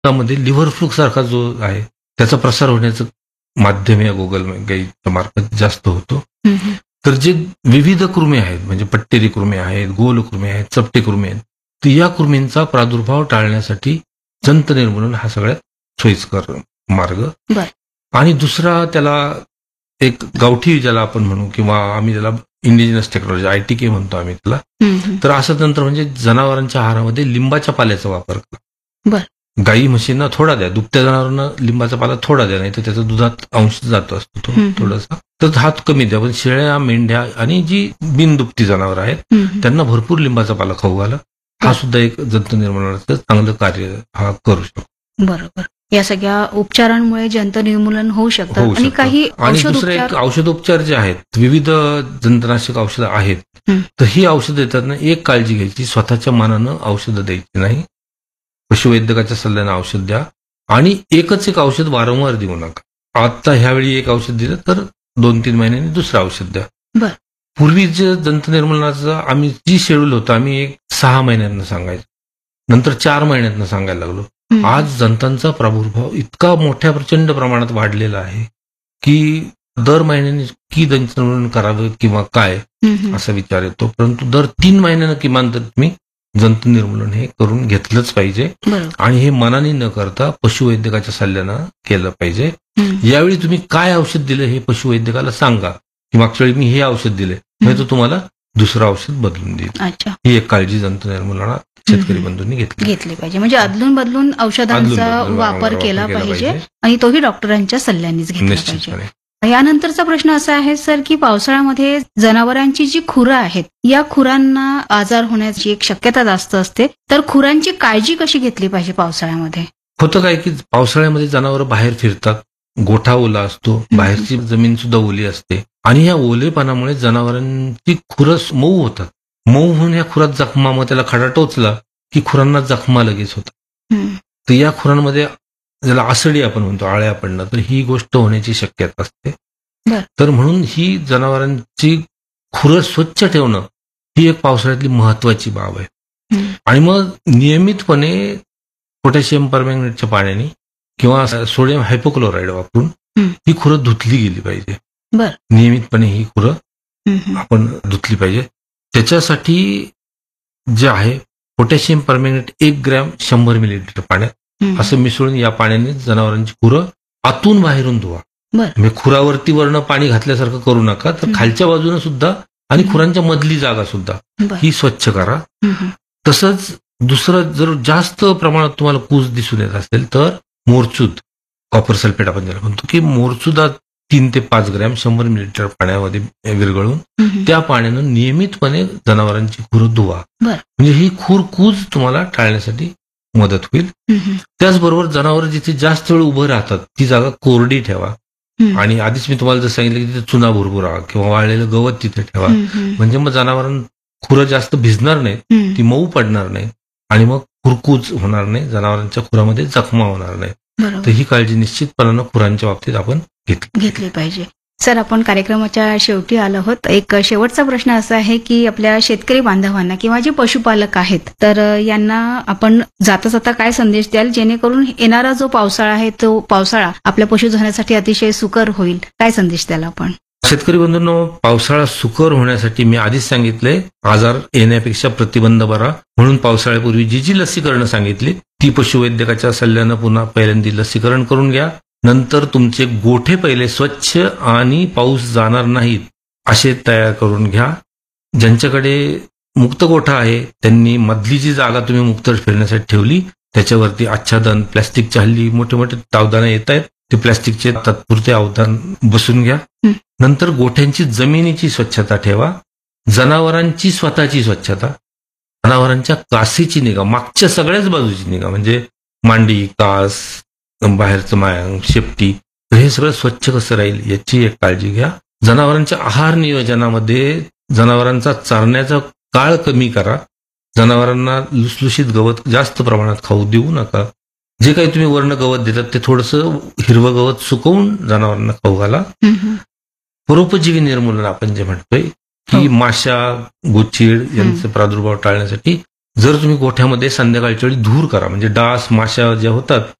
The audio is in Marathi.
त्यामध्ये लिव्हर फ्लू सारखा जो आहे त्याचा प्रसार होण्याचं माध्यम या गोगल गाईच्या मार्फत जास्त होतो. तर जे विविध कृमी आहेत म्हणजे पट्टेरी कृमी आहेत, गोल कृमी आहेत, चपटे कृमी आहेत, तर या कृमींचा प्रादुर्भाव टाळण्यासाठी जंत निर्मूलन हा सगळ्यात सोयीस्कर मार्ग. आणि दुसरा त्याला एक गावठी ज्याला आपण म्हणू किंवा आम्ही त्याला इंडिजिनस टेक्नॉलॉजी ITK म्हणतो आम्ही त्याला. तर असं तंत्र म्हणजे जनावरांच्या आहारामध्ये लिंबाच्या पाल्याचा वापर करा. गाई म्हशींना थोडा द्या, दुभत्या जनावरांना लिंबाचा पाला थोडा द्या, नाही तर त्याचा दुधात अंश जातो असतो तो थोडासा, तर हात कमी द्या. पण शेळ्या, मेंढ्या आणि जी बिनदुभती जनावर आहेत त्यांना भरपूर लिंबाचा पाला खाऊ घाला. हा सुद्धा एक जंत निर्मूलनाचं चांगलं कार्य हा करू शकतो. बरोबर. या सगळ्या उपचारांमुळे जंत निर्मूलन होऊ शकतं. आणि काही दुसरे एक औषधोपचार जे आहेत, विविध जंतनाशक औषधं आहेत, तर ही औषधं देताना एक काळजी घ्यायची, स्वतःच्या मनानं औषधं द्यायची नाही. पशुवैद्यकाच्या सल्ल्यानं औषध द्या आणि एकच एक औषध वारंवार देऊ नका. आता ह्यावेळी एक औषध दिलं तर 2-3 महिन्यांनी दुसरं औषध द्या. पूर्वी जे जंत निर्मूलनाचं आम्ही जी शेड्यूल होतं आम्ही 6 महिन्यांना सांगायचो, नंतर 4 महिन्यांना सांगायला लागलो. आज जंतांचा प्रादुर्भाव इतका मोठ्या प्रचंड प्रमाणात वाढलेला आहे की दर महिन्याने की जंत निर्मूलन करावं किंवा काय असा विचार येतो. परंतु दर 3 महिन्यानं किमान तर तुम्ही जंत निर्मूलन हे करून घेतलंच पाहिजे. आणि हे मनाने न करता पशुवैद्यकाच्या सल्ल्यानं केलं पाहिजे. यावेळी तुम्ही काय औषध दिलं हे पशुवैद्यकाला सांगा की मागच्या वेळी मी हे औषध दिले, नाही तर तुम्हाला दुसरं औषध बदलून देईल. ही एक काळजी जंत निर्मूलनात शेतकरी बंधूंनी घेतली पाहिजे. म्हणजे अदलून बदलून औषधांचा वापर केला पाहिजे आणि तोही डॉक्टरांच्या सल्ल्यानेच घेतला पाहिजे. यानंतरचा प्रश्न असा आहे सर की पावसाळ्यामध्ये जनावरांची जी खुरं आहेत या खुरांना आजार होण्याची एक शक्यता जास्त असते, तर खुरांची काळजी कशी घेतली पाहिजे पावसाळ्यामध्ये? होतं काय की पावसाळ्यामध्ये जनावर बाहेर फिरतात, गोठा ओला असतो, बाहेरची जमीन सुद्धा ओली असते आणि या ओलेपणामुळे जनावरांची खुरं मऊ होतात. मऊ होऊन या खुरात जखमा, मग त्याला खडा टोचला की खुरांना जखमा लगेच होतात. तर या खुरांमध्ये ज्याला आसडी आपण म्हणतो, आळ्या पडणं, तर ही गोष्ट होण्याची शक्यता असते. तर म्हणून ही जनावरांची खुरं स्वच्छ ठेवणं ही एक पावसाळ्यातली महत्वाची बाब आहे. आणि मग नियमितपणे पोटॅशियम परमॅंगनेटच्या पाण्याने किंवा सोडियम हायपोक्लोराईड वापरून ही खुरं धुतली गेली पाहिजे. नियमितपणे ही खुरं आपण धुतली पाहिजे. त्याच्यासाठी जे आहे पोटॅशियम परमॅंगनेट 1 ग्रॅम 100 मिलीलिटर पाण्यात असं मिसळून या पाण्याने जनावरांची खुरं आतून बाहेरून धुवा. म्हणजे खुरावरती वरनं पाणी घातल्यासारखं करू नका, तर खालच्या बाजूने सुद्धा आणि खुरांच्या मधली जागा सुद्धा ही स्वच्छ करा. तसंच दुसरं, जर जास्त प्रमाणात तुम्हाला कूस दिसून येत असेल तर मोरचूद, कॉपर सल्फेट आपण ज्याला म्हणतो, की मोरचुदा 3 ते 5 ग्रॅम 100 मिलीलिटर पाण्यामध्ये विरघळून त्या पाण्यानं नियमितपणे जनावरांची खुरं धुवा. म्हणजे ही कूज तुम्हाला टाळण्यासाठी मदत होईल. त्याचबरोबर जनावर जिथे जास्त वेळ उभं राहतात ती जागा कोरडी ठेवा. आणि आधीच मी तुम्हाला जर सांगितलं की तिथे चुना भुरभुरा किंवा वाळलेलं गवत तिथे ठेवा, म्हणजे मग जनावरांना खुरं जास्त भिजणार नाही, ती मऊ पडणार नाही आणि मग खुरकूज होणार नाही, जनावरांच्या खुरामध्ये जखमा होणार नाही. तर ही काळजी निश्चितपणानं खुरांच्या बाबतीत आपण घेतली पाहिजे. सर, आपण कार्यक्रमाच्या शेवटी आलो आहोत. एक शेवटचा प्रश्न असा आहे की आपल्या शेतकरी बांधवांना किंवा जे पशुपालक आहेत तर यांना आपण जाता जाता काय संदेश द्याल जेणेकरून येणारा जो पावसाळा आहे तो पावसाळा आपल्या पशुधनासाठी अतिशय सुकर होईल? काय संदेश द्याल आपण? शेतकरी बंधूंनो, पावसाळा सुकर होण्यासाठी मी आधीच सांगितले, आजार येण्यापेक्षा प्रतिबंध बरा, म्हणून पावसाळ्यापूर्वी जी लसीकरण सांगितली ती पशुवैद्यकाच्या सल्ल्यानं पुन्हा पहिल्यांदा लसीकरण करून घ्या. नंतर तुमचे गोठे पहिले स्वच्छ आणि पाऊस जाणार नाहीत असे तयार करून घ्या. ज्यांच्याकडे मुक्त गोठा आहे त्यांनी मधली जी जागा तुम्ही मुक्त फिरण्यासाठी ठेवली त्याच्यावरती आच्छादन, प्लॅस्टिकच्या हल्ली मोठे मोठे तावदाने येत आहेत, ते प्लॅस्टिकचे तात्पुरते अवधान बसून घ्या. नंतर गोठ्यांची जमिनीची स्वच्छता ठेवा. जनावरांची स्वतःची स्वच्छता, जनावरांच्या कासेची निगा, मागच्या सगळ्याच बाजूची निगा, म्हणजे मांडी, कास, बाहेरचं मायांग, शेपटी, हे सगळं स्वच्छ कसं राहील याची एक काळजी घ्या. जनावरांच्या आहार नियोजनामध्ये जनावरांचा चारण्याचा काळ कमी करा. जनावरांना लुसलुशीत गवत जास्त प्रमाणात खाऊ देऊ नका. जे काही तुम्ही वर्ण गवत देतात ते थोडंसं हिरवं गवत सुकवून जनावरांना खाऊ घाला. परोपजीवी निर्मूलन आपण जे म्हणतोय की माशा, गोचीड यांचे प्रादुर्भाव टाळण्यासाठी जर तुम्ही गोठ्यामध्ये संध्याकाळच्या वेळी धूर करा, म्हणजे डास माशा ज्या होतात